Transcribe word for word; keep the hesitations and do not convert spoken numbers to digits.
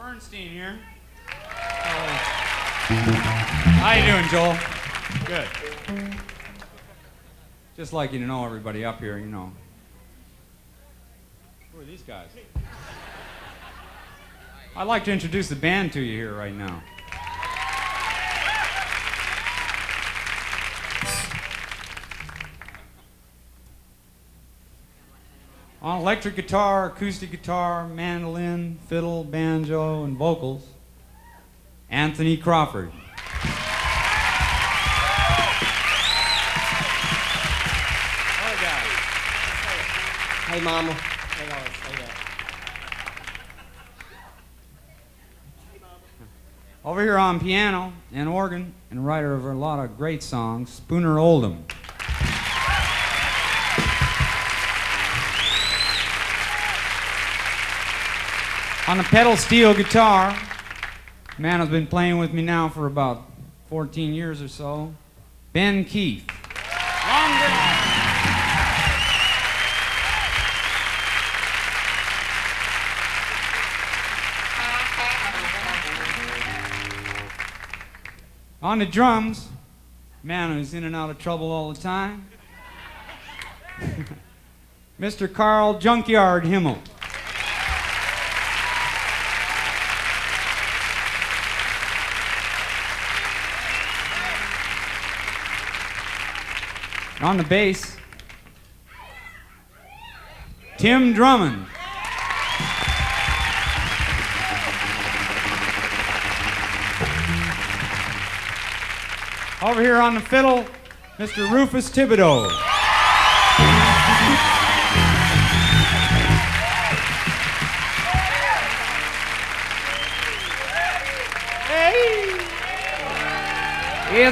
Bernstein here. How you doing, Joel? Good. Just like you to know everybody up here, you know. Who are these guys? I'd like to introduce the band to you here right now. On electric guitar, acoustic guitar, mandolin, fiddle, banjo, and vocals, Anthony Crawford. Hey, Mama. Hang on, stay there. Over here on piano and organ, and writer of a lot of great songs, Spooner Oldham. On the pedal steel guitar, man has been playing with me now for about fourteen years or so, Ben Keith. Longer. On the drums, man who's in and out of trouble all the time, Mister Carl Junkyard Himmel. On the bass, Tim Drummond. Over here on the fiddle, Mister Rufus Thibodeau.